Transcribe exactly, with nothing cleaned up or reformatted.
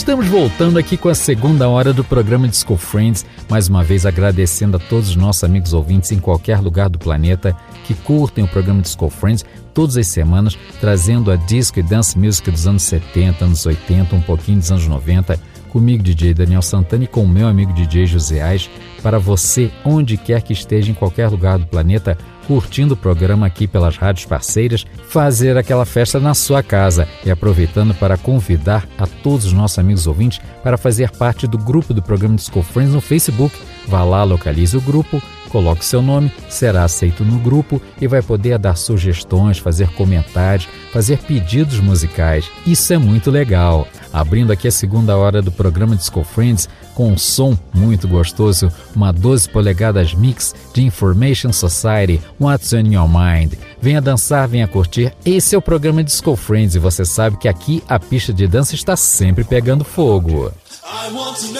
Estamos voltando aqui com a segunda hora do programa Disco Friends, mais uma vez agradecendo a todos os nossos amigos ouvintes em qualquer lugar do planeta que curtem o programa Disco Friends todas as semanas, trazendo a disco e dance music dos anos setenta, anos oitenta, um pouquinho dos anos noventa, comigo D J Daniel Santana e com o meu amigo D J José Ais, para você, onde quer que esteja em qualquer lugar do planeta, curtindo o programa aqui pelas rádios parceiras, fazer aquela festa na sua casa e aproveitando para convidar a todos os nossos amigos ouvintes para fazer parte do grupo do programa Disco Friends no Facebook. Vá lá, localize o grupo, coloque seu nome, será aceito no grupo e vai poder dar sugestões, fazer comentários, fazer pedidos musicais. Isso é muito legal. Abrindo aqui a segunda hora do programa Disco Friends com um som muito gostoso, uma doze polegadas mix de Information Society, What's on Your Mind. Venha dançar, venha curtir. Esse é o programa Disco Friends e você sabe que aqui a pista de dança está sempre pegando fogo. I want to know